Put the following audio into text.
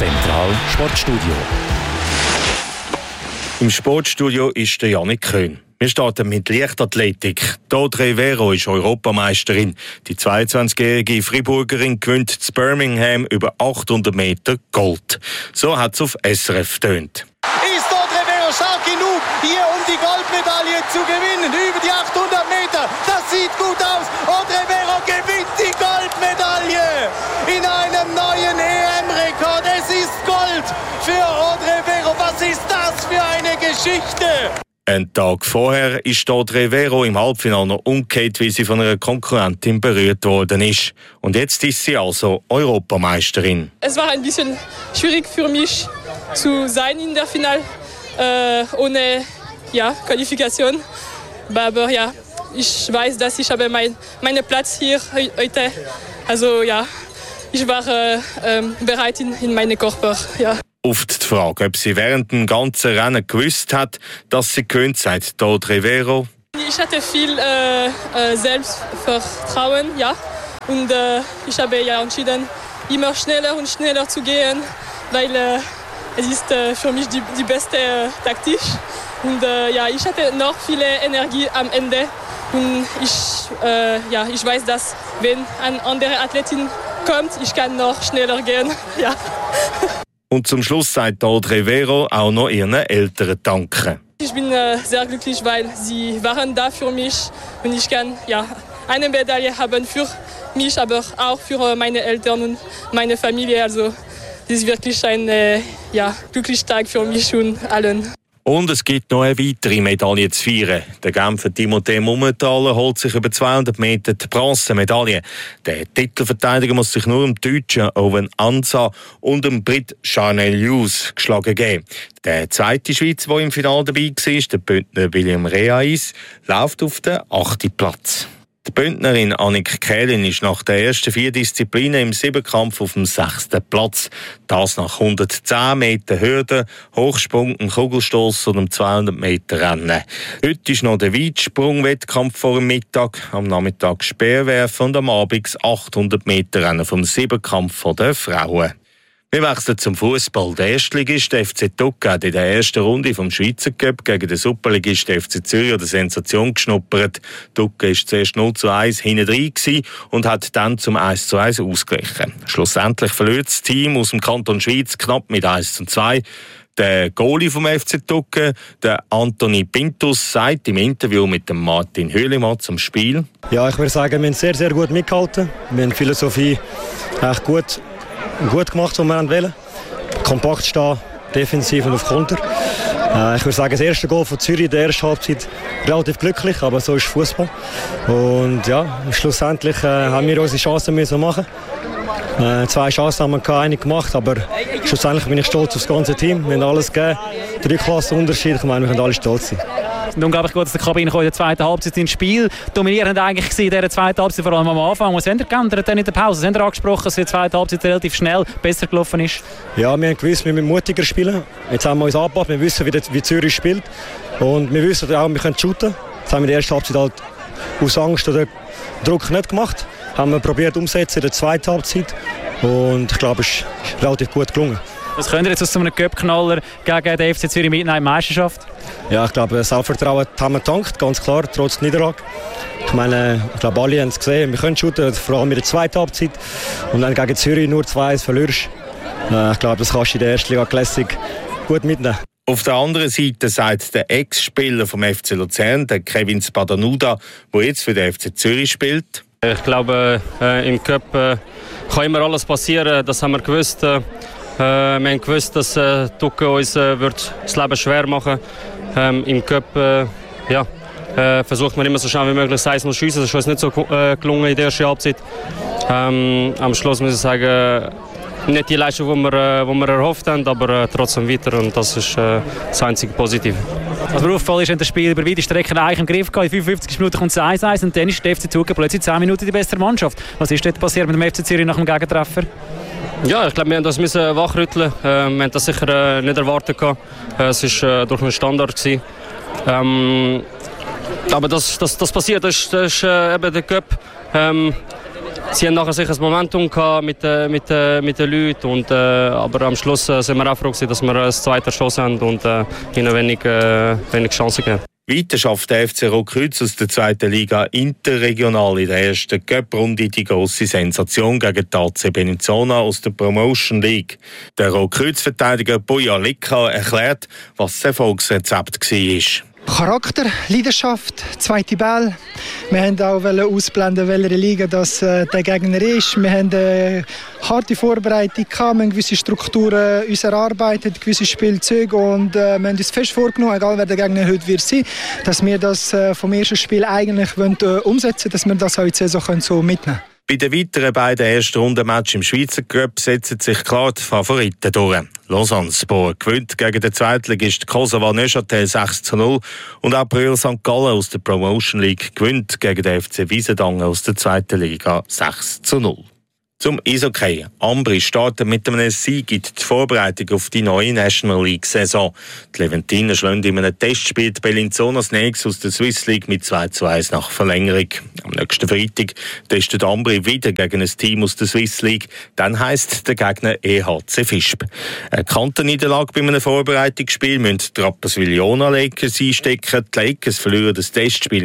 Zentral Sportstudio. Im Sportstudio ist der Janik Köhn. Wir starten mit Leichtathletik. Audrey Vero ist Europameisterin. Die 22-jährige Friburgerin gewinnt in Birmingham über 800 Meter Gold. So hat es auf SRF getönt. Ist Audrey Vero stark genug, hier um die Goldmedaille zu gewinnen? Über die 800 Meter, das sieht gut aus. Audrey Vero gewinnt die Goldmedaille in einem neuen EM-Rekord. Es ist Gold für Audrey Vero. Was ist das für eine Geschichte? Einen Tag vorher ist Audrey Vero im Halbfinale noch umgekehrt, wie sie von einer Konkurrentin berührt worden ist. Und jetzt ist sie also Europameisterin. Es war ein bisschen schwierig für mich zu sein in der Finale ohne Qualifikation. Aber ja, ich weiß, dass ich habe meinen Platz hier heute. Also ja, ich war bereit in meinem Körper. Ja. Auf die Frage, ob sie während dem ganzen Rennen gewusst hat, dass sie gewinnt, sagt Audrey Vero. Ich hatte viel Selbstvertrauen, ja. Und ich habe entschieden, immer schneller und schneller zu gehen, weil es ist für mich die beste Taktik. Und ich hatte noch viel Energie am Ende. Und ich weiß, dass wenn eine andere Athletin kommt, ich kann noch schneller gehen. Ja. Und zum Schluss sagt Audrey Vero auch noch ihren Eltern danken. Ich bin sehr glücklich, weil sie waren da für mich und ich kann eine Medaille haben für mich, aber auch für meine Eltern und meine Familie. Also das ist wirklich ein glücklicher Tag für mich und allen. Und es gibt noch eine weitere Medaille zu feiern. Der Genfer Timothée Mumenthaler holt sich über 200 Meter die Bronzemedaille. Der Titelverteidiger muss sich nur dem Deutschen Owen Ansah und dem Brit Charnel Hughes geschlagen geben. Der zweite Schweizer, der im Finale dabei war, der Bündner William Reais, läuft auf den 8. Platz. Die Bündnerin Annik Kählin ist nach den ersten 4 Disziplinen im Siebenkampf auf dem 6. Platz. Das nach 110 Meter Hürden, Hochsprung, einem Kugelstoss und einem 200 Meter Rennen. Heute ist noch der Weitsprung-Wettkampf vor dem Mittag, am Nachmittag Speerwerfen und am Abend das 800 Meter Rennen vom Siebenkampf der Frauen. Wir wechseln zum Fußball. Der Erstligist FC Tuck hat in der ersten Runde vom Schweizer Cup gegen den Superligist FC Zürich eine Sensation geschnuppert. Tuck war zuerst 0:1 hinten drin und hat dann zum 1:1 ausgeglichen. Schlussendlich verliert das Team aus dem Kanton Schweiz knapp mit 1:2. Der Goalie vom FC Tuck, der Anthony Pintus, sagt im Interview mit dem Martin Hülimann zum Spiel: Ja, ich würde sagen, wir haben sehr, sehr gut mitgehalten. Wir haben die Philosophie echt gut gemacht, was wir wollen. Kompakt stehen, defensiv und auf Konter. Ich würde sagen, das erste Goal von Zürich in der ersten Halbzeit relativ glücklich, aber so ist Fußball. Und ja, schlussendlich haben wir unsere Chancen machen. 2 Chancen haben wir eine gemacht, aber schlussendlich bin ich stolz auf das ganze Team. Wir haben alles gegeben. 3 Klassen Unterschied, ich meine, wir können alle stolz sein. Unglaublich gut, dass der Kabine in der zweiten Halbzeit ins Spiel dominierend eigentlich in dieser zweiten Halbzeit, vor allem am Anfang. Was haben Sie geändert in der Pause? Sie haben angesprochen, dass die zweite Halbzeit relativ schnell besser gelaufen ist. Ja, wir haben gewusst, wir müssen mutiger spielen. Jetzt haben wir uns angepasst, wir wissen, wie Zürich spielt. Und wir wissen auch, wir können shooten. Das haben wir in der ersten Halbzeit halt aus Angst oder Druck nicht gemacht. Haben wir probiert umzusetzen in der zweiten Halbzeit. Und ich glaube, es ist relativ gut gelungen. Was könnt ihr jetzt aus so einem Cup-Knaller gegen den FC Zürich mitnehmen in die Meisterschaft? Ja, ich glaube, Selbstvertrauen haben wir getankt, ganz klar, trotz Niederlage. Ich meine, ich glaube, alle haben es gesehen, wir können shooten, vor allem in der zweiten Halbzeit. Und dann gegen Zürich nur 2-1 verlierst. Ich glaube, das kannst du in der ersten Liga Classic gut mitnehmen. Auf der anderen Seite sagt der Ex-Spieler vom FC Luzern, der Kevin Spadanuda, der jetzt für den FC Zürich spielt: Ich glaube, im Cup kann immer alles passieren, das haben wir gewusst. Wir haben gewusst, dass Tuck uns das Leben schwer machen wird. Im Cup versucht man immer so schnell wie möglich 1-0 zu schiessen. Das ist uns nicht so gelungen in der ersten Halbzeit. Am Schluss muss ich sagen, nicht die Leistung, die wir erhofft haben, aber trotzdem weiter. Und das ist das einzige Positive. Was mir auffällt, ist, wenn das Spiel über weite Strecken eigentlich im Griff hatte. In 55 Minuten kommt es 1-1 und dann ist der FC Tuck plötzlich 10 Minuten die bessere Mannschaft. Was ist dort passiert mit dem FC Zürich nach dem Gegentreffer? Ja, ich glaube, wir mussten das wachrütteln. Wir haben das sicher nicht erwartet. Es war durch einen Standard. Aber das passiert, das ist eben der Cup. Sie haben nachher sicher ein Momentum gehabt mit den Leuten. Aber am Schluss sind wir auch froh, dass wir eine zweite Chance haben und ihnen wenig Chancen geben. Weiter schafft der FC Rotkreuz aus der 2. Liga interregional in der ersten Cup-Runde die grosse Sensation gegen die AC Bellinzona aus der Promotion League. Der Rotkreuz-Verteidiger Boja Lika erklärt, was das Erfolgsrezept war. Charakter, Leidenschaft, zweite Ball. Wir wollten auch ausblenden, welche Liga das der Gegner ist. Wir haben eine harte Vorbereitung gehabt, wir haben gewisse Strukturen uns erarbeitet, gewisse Spielzüge und wir haben uns fest vorgenommen, egal wer der Gegner heute wird sein, dass wir das vom ersten Spiel eigentlich umsetzen wollen, dass wir das auch in die Saison so mitnehmen können. Bei den weiteren beiden Erstrundenmatches im Schweizer Cup setzen sich klar die Favoriten durch. Lausanne-Sport gewinnt gegen den Zweitligist Kosovo Neuchâtel 6:0 und auch Brühl St. Gallen aus der Promotion League gewinnt gegen den FC Wiesendangen aus der 2. Liga 6:0. Zum Eishockey. Ambri startet mit einem Sieg in die Vorbereitung auf die neue National League-Saison. Die Leventiner schlagen in einem Testspiel die Bellinzona Snakes aus der Swiss League mit 2:1 nach Verlängerung. Am nächsten Freitag testet Ambri wieder gegen ein Team aus der Swiss League. Dann heisst der Gegner EHC Visp. Eine Kantenniederlage bei einem Vorbereitungsspiel müssen die Rapperswil-Jona Lakers einstecken. Die Lakers verlieren das Testspiel